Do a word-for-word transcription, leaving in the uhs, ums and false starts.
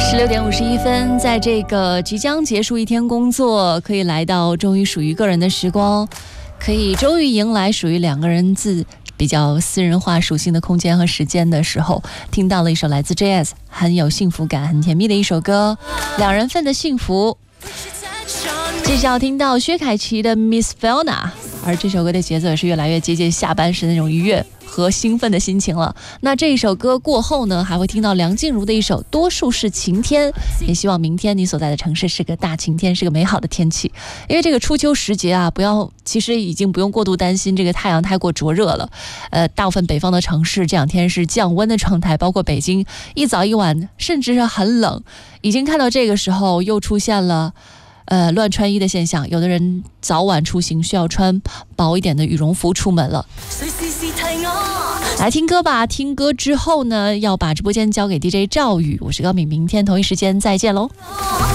十六点五十一分，在这个即将结束一天工作，可以来到终于属于个人的时光，可以终于迎来属于两个人自比较私人化属性的空间和时间的时候，听到了一首来自 J S 很有幸福感很甜蜜的一首歌，两人份的幸福。接下来听到薛凯琪的 Miss Fiona， 而这首歌的节奏也是越来越接近下班时的那种愉悦和兴奋的心情了。那这一首歌过后呢，还会听到梁静茹的一首多数是晴天，也希望明天你所在的城市是个大晴天，是个美好的天气。因为这个初秋时节啊，不要其实已经不用过度担心这个太阳太过灼热了。呃，大部分北方的城市这两天是降温的状态，包括北京一早一晚甚至是很冷，已经看到这个时候又出现了呃，乱穿衣的现象，有的人早晚出行需要穿薄一点的羽绒服出门了。来听歌吧，听歌之后呢，要把直播间交给 D J 赵宇，我是高敏，明天同一时间再见喽。